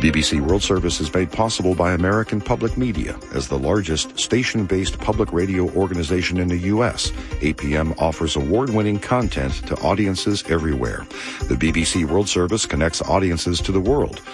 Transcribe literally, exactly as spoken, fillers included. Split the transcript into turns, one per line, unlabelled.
B B C World Service is made possible by American Public Media. As the largest station-based public radio organization in the U S, A P M offers award-winning content to audiences everywhere. The B B C World Service connects audiences to the world.